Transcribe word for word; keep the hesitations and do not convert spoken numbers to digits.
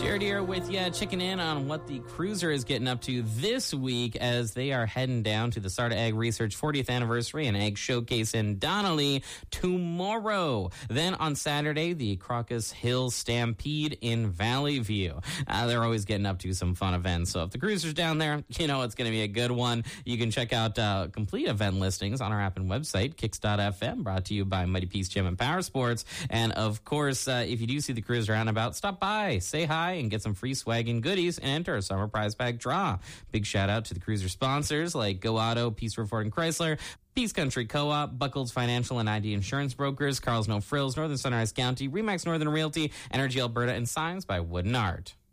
Jared here with you, checking in on what the Cruiser is getting up to this week as they are heading down to the Sarda Ag Research fortieth Anniversary and Ag Showcase in Donnelly tomorrow. Then on Saturday, the Crocus Hill Stampede in Valley View. Uh, they're always getting up to some fun events, so if the Cruiser's down there, you know it's going to be a good one. You can check out uh, complete event listings on our app and website, kicks dot f m, brought to you by Mighty Peace Gym and Power Sports. And of course, uh, if you do see the Cruiser out and about, stop by, say hi, and get some free swag and goodies and enter a summer prize bag draw. Big shout out to the Cruiser sponsors like Go Auto, Peace River Ford and Chrysler, Peace Country Co-op, Buckles Financial and I D Insurance Brokers, Carl's No Frills, Northern Sunrise County, Remax Northern Realty, Energy Alberta, and Signs by Wood and Art.